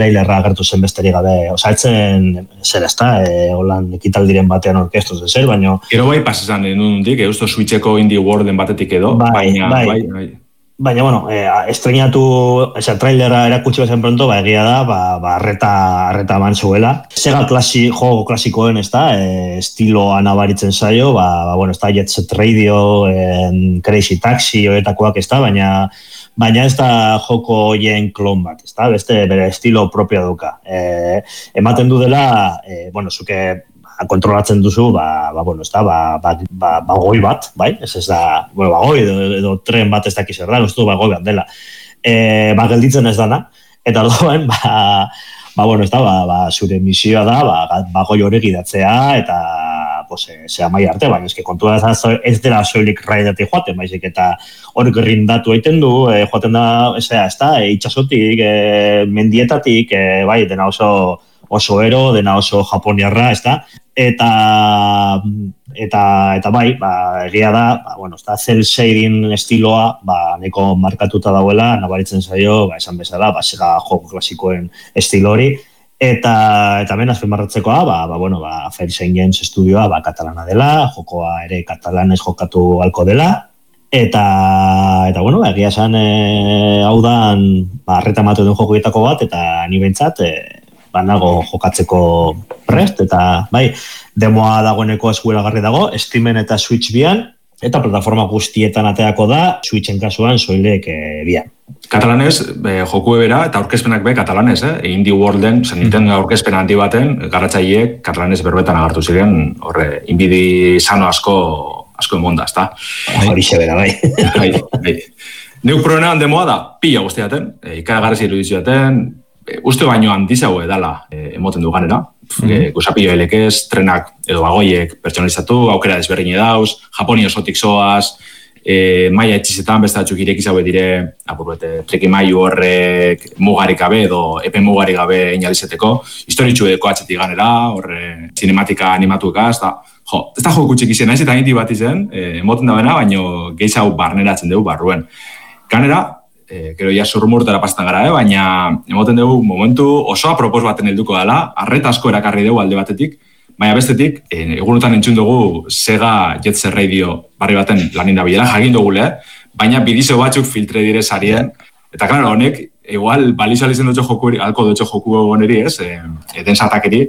trailerra agertu zen besterik gabe, etzen zer ezta, holan ekitaldiren batean orkestuz zer, baina... Gero bai pasizan nundik, eusto Switcheko Indie Worlden batetik edo, baina, bueno, estrenatu, trailera erakutsi bezen pronto, egia da, arreta eman zuela. Sega jogo klasikoen, estiloa nabaritzen zaio, bueno, Jet Set Radio, Crazy Taxi, horretakoak, baina ez da joko hoien klon bat, beste bere estilo propio duka. Ematen du dela, bueno, zuke kontrolatzen duzu, bagoi bat, bai? Ez da, bueno, bagoi edo tren bat ez dakiz erran, uste du bagoi bat dela. Gelditzen ez dana, eta orduan, bueno, zure misioa da, bagoi hori gidatzea, eta ze amai arte, baina kontua ez dela soilik raidatik joaten, baizik, eta hori rindatu egiten du, joaten da, itxasotik, mendietatik, bai, dena oso ero, dena oso japoniarra, eta bai, egia da, bueno, cel shading estiloa, neko markatuta dauela, nabaritzen zaio, esan bezala, Sega joko klasikoen estilo hori, eta ben azpimarratzekoa, bueno, Fairsign Games estudioa, katalana dela, jokoa ere katalanez jokatu halko dela, eta bueno, egia esan, hau da, arreta ematu den jokoetako bat, eta ni behintzat, nago jokatzeko prest, eta bai, demoa dagoeneko eskuragarri dago, Steamen eta Switch bian, eta plataforma guztietan ateako da, Switchen kasuan soilek bian. Katalanez, joku bera, eta aurkezpenak be katalanez, Indie Worlden, Nintendo aurkezpen handi baten, garatzaileek katalanez berbetan agartu ziren, horre, inbidi sano asko emonda, ezta? Horixe bera, bai. Neuk probenean demoa da, pila guztiaten, ikaragarrez irudizioaten, uste baino handizau edala emoten du ganera. Gusapillo elekez, trenak edo bagoiek pertsonalizatu, aukera desberdin dauz, Japoni osotik zoaz, maia etxizetan beste batzuk irekizau dire, trikimailu horrek mugarik gabe edo epe mugarik gabe inalizeteko, historitxueko atxetik ganera, horre cinematika animatuekaz, ez da joku txik izan, naiz eta inti bat izan, emoten da bena, baino gehiago barneratzen dugu barruen. Ganera, gero ja zurmurtara pastan gara, baina emoten dugu momentu oso apropos baten helduko dela, arreta asko erakarri dugu alde batetik, baina bestetik, egunotan entzun dugu Sega Jet Set Radio barri baten lanin da bilela, jagin dugule, baina bidizo batzuk filtre dire sarien, eta klaro, honek, igual, balizualizen dutxo joku, alko dutxo joku honeri, densatakeri,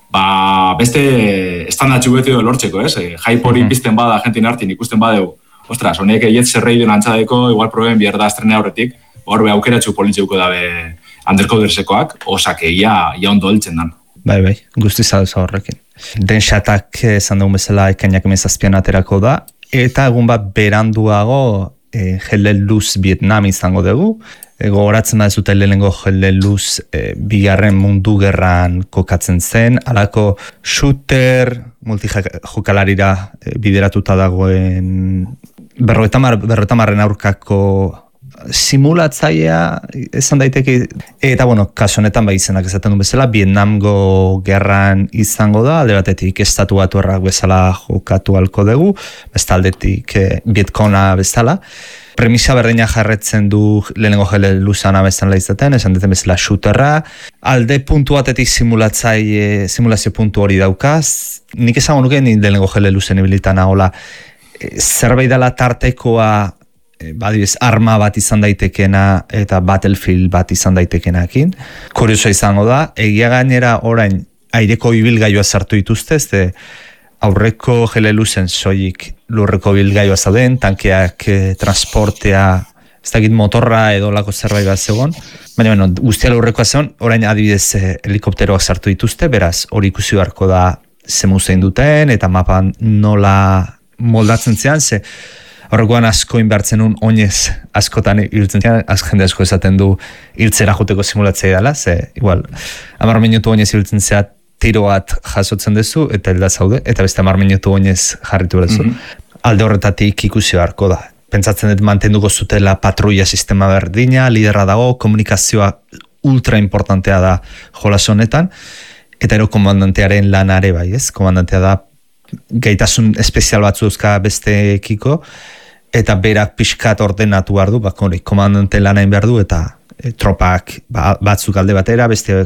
beste estandatxu beti lortzeko, hype hori pizten bada, jentin hartin ikusten badeu, ostras, honek Jet Set Radio nantzadeko, igual proben bierda estrene aurretik, horbe aukeratxu politzeuko dabe undercodersekoak, osake, ia ondo heltzen dan. Bai, guzti zaduza horrekin. Densatak esan dugun bezala ekainak emezazpian aterako da, eta egun bat beranduago Helleluz Vietnam izango dugu. Gogoratzen da zute lehenengo Helleluz bigarren mundu gerran kokatzen zen, alako shooter multijokalarira bideratuta dagoen berroetamarren aurkako simulatzailea esan daiteke, eta bueno, kasu honetan izenak esaten du bezala, Vietnamgo gerran izango da, alde batetik estatu batuarrak bezala jokatu halko dugu, bestaldetik Vietkona bezala. Premisa berdina jarretzen du lehenengo Helleluzana bezala izaten, esan duten bezala shooterra, alde puntu batetik simulazio puntu hori daukaz, nik esango nuke ni lehenengo Helleluzen ibilitan ahola, zerbait dela tartekoa, badibez, arma bat izan daitekena eta Battlefield bat izan daitekenakin. Kurioso izango da, egia gainera orain aireko ibilgailua sartu dituzte, aurreko Helleluzen soilik lurreko ibilgailua zauden, tankeak, transportea, ez dakit motorra edo lako zerbait bat zegoen, baina guztia lurrekoa zegoen, orain adibidez helikopteroak sartu dituzte, beraz hori ikusi beharko da zemuzein duten, eta mapan nola moldatzen zean, horrekoan asko inbertzen un oinez askotan hiltzen zean, jende asko esaten du hiltzera joteko simulatzea dela, igual, 10 minutu oinez hiltzen zea tiro bat jasotzen duzu, eta helda zaude, eta beste 10 minutu oinez jarritu berezu. Alde horretatik ikusi beharko da. Pentsatzen dut mantenduko zutela patrulla sistema berdina, liderra dago, komunikazioa ultra importantea da jolas honetan, eta ero komandantearen lanare bai, komandantea da gaitasun espezial batzu dauzka besteekiko, eta berak pixkat ordenatu behar du, komandante lanain behar du, eta tropak batzuk alde batera, beste